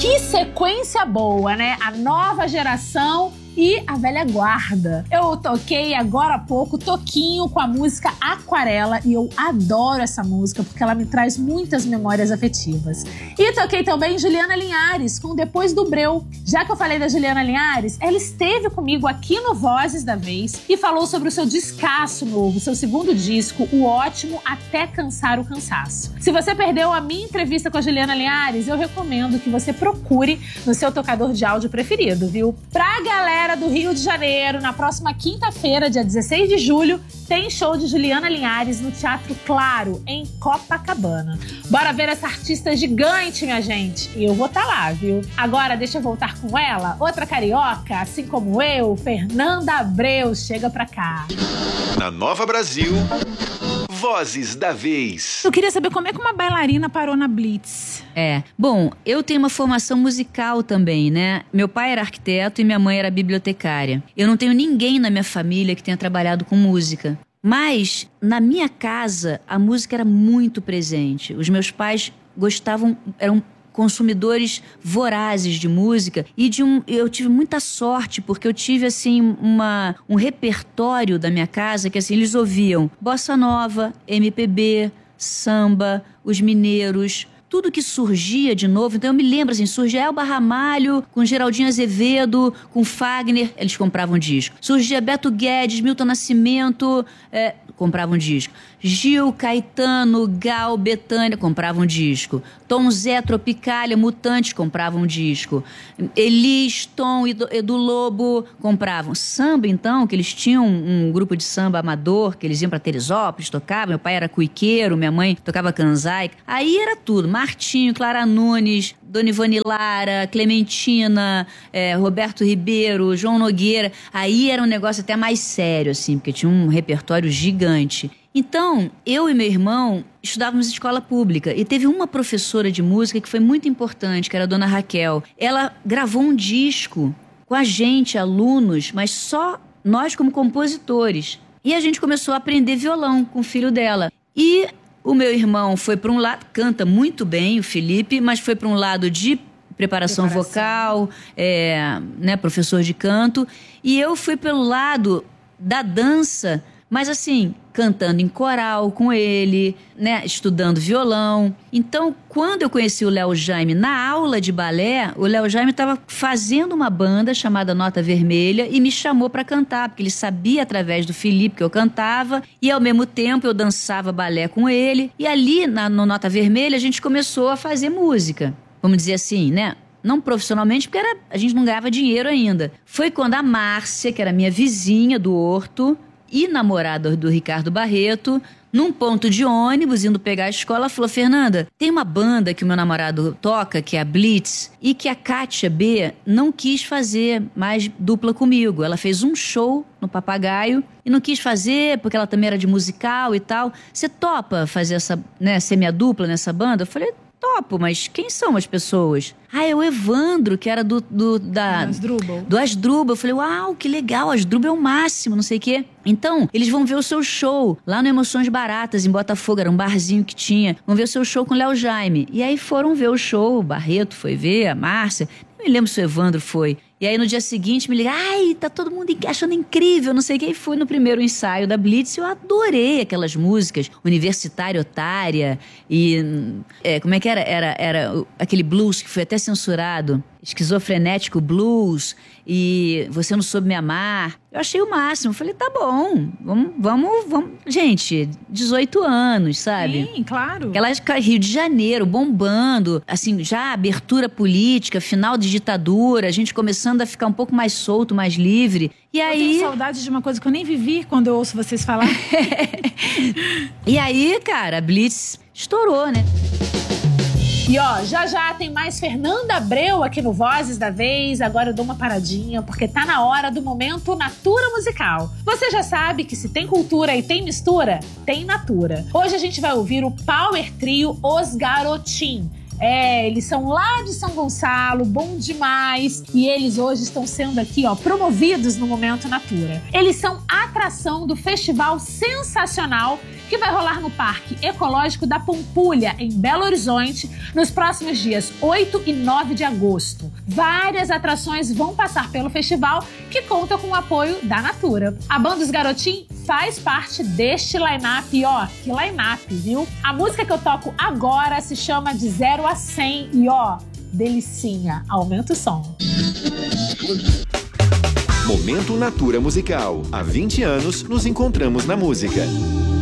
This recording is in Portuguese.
Que sequência boa, né? A nova geração e a velha guarda. Eu toquei agora há pouco Toquinho com a música Aquarela e eu adoro essa música porque ela me traz muitas memórias afetivas. E toquei também Juliana Linhares com Depois do Breu. Já que eu falei da Juliana Linhares, ela esteve comigo aqui no Vozes da Vez e falou sobre o seu discaço novo, seu segundo disco, o ótimo Até Cansar o Cansaço. Se você perdeu a minha entrevista com a Juliana Linhares, eu recomendo que você procure no seu tocador de áudio preferido, viu? Pra galera do Rio de Janeiro, na próxima quinta-feira, dia 16 de julho, tem show de Juliana Linhares no Teatro Claro, em Copacabana. Bora ver essa artista gigante, minha gente. E eu vou estar lá, viu? Agora, deixa eu voltar com ela. Outra carioca, assim como eu, Fernanda Abreu, chega pra cá. Na Nova Brasil, Vozes da Vez. Eu queria saber como é que uma bailarina parou na Blitz. Bom, eu tenho uma formação musical também, né? Meu pai era arquiteto e minha mãe era bibliotecária. Eu não tenho ninguém na minha família que tenha trabalhado com música. Mas, na minha casa, a música era muito presente. Os meus pais eram consumidores vorazes de música e eu tive muita sorte porque eu tive assim um repertório da minha casa que assim eles ouviam bossa nova, MPB, samba, os mineiros, tudo que surgia de novo. Então eu me lembro assim, surgia Elba Ramalho com Geraldinho Azevedo, com Fagner, eles compravam disco. Surgia Beto Guedes, Milton Nascimento, compravam disco. Gil, Caetano, Gal, Bethânia compravam disco. Tom Zé, Tropicália, Mutantes compravam disco. Elis, Tom, Edu Lobo compravam. Samba, então, que eles tinham um grupo de samba amador, que eles iam pra Teresópolis, tocavam. Meu pai era cuiqueiro, minha mãe tocava canzai. Aí era tudo. Martinho, Clara Nunes, Dona Ivone Lara, Clementina, Roberto Ribeiro, João Nogueira. Aí era um negócio até mais sério, assim, porque tinha um repertório gigante. Então, eu e meu irmão estudávamos em escola pública e teve uma professora de música que foi muito importante, que era a Dona Raquel. Ela gravou um disco com a gente, alunos, mas só nós como compositores. E a gente começou a aprender violão com o filho dela. E o meu irmão foi para um lado, canta muito bem, o Felipe, mas foi para um lado de preparação vocal, professor de canto. E eu fui pelo lado da dança, mas assim, cantando em coral com ele, né, estudando violão. Então, quando eu conheci o Léo Jaime na aula de balé, o Léo Jaime estava fazendo uma banda chamada Nota Vermelha e me chamou para cantar, porque ele sabia através do Felipe que eu cantava e ao mesmo tempo eu dançava balé com ele. E ali, no Nota Vermelha, a gente começou a fazer música, vamos dizer assim, né? Não profissionalmente, porque a gente não ganhava dinheiro ainda. Foi quando a Márcia, que era minha vizinha do Horto e namorada do Ricardo Barreto, num ponto de ônibus, indo pegar a escola, falou: Fernanda, tem uma banda que o meu namorado toca, que é a Blitz, e que a Kátia B não quis fazer mais dupla comigo. Ela fez um show no Papagaio e não quis fazer, porque ela também era de musical e tal. Você topa fazer essa, né, ser minha dupla nessa banda? Eu falei: topo, mas quem são as pessoas? É o Evandro, que era do Asdrubal. Eu falei: uau, que legal, Asdrubal é o máximo, não sei o quê. Então, eles vão ver o seu show lá no Emoções Baratas, em Botafogo, era um barzinho que tinha. Vão ver o seu show com o Léo Jaime. E aí foram ver o show, o Barreto foi ver, a Márcia, não me lembro se o Evandro foi. E aí no dia seguinte me ligaram: ai, tá todo mundo achando incrível, não sei o que. E fui no primeiro ensaio da Blitz e eu adorei aquelas músicas, Universitária Otária e... como é que era? Era aquele blues que foi até censurado, Esquizofrenético Blues e Você Não Soube Me Amar. Eu achei o máximo, falei: tá bom, vamos. Gente, 18 anos, sabe? Sim, claro. Aquela Rio de Janeiro, bombando, assim, já abertura política, final de ditadura, a gente começando a ficar um pouco mais solto, mais livre. E eu aí... tenho saudade de uma coisa que eu nem vivi quando eu ouço vocês falar. E aí, cara, a Blitz estourou, né? E ó, já tem mais Fernanda Abreu aqui no Vozes da Vez. Agora eu dou uma paradinha, porque tá na hora do momento Natura Musical. Você já sabe que se tem cultura e tem mistura, tem Natura. Hoje a gente vai ouvir o Power Trio Os Garotim. Eles são lá de São Gonçalo, bom demais. E eles hoje estão sendo aqui, ó, promovidos no Momento Natura. Eles são atração do festival sensacional que vai rolar no Parque Ecológico da Pampulha, em Belo Horizonte, nos próximos dias 8 e 9 de agosto. Várias atrações vão passar pelo festival, que conta com o apoio da Natura. A banda Os Garotinhos faz parte deste line-up, e ó, que line-up, viu? A música que eu toco agora se chama De 0 a 100 e ó, delicinha, aumenta o som. Momento Natura Musical. Há 20 anos nos encontramos na música.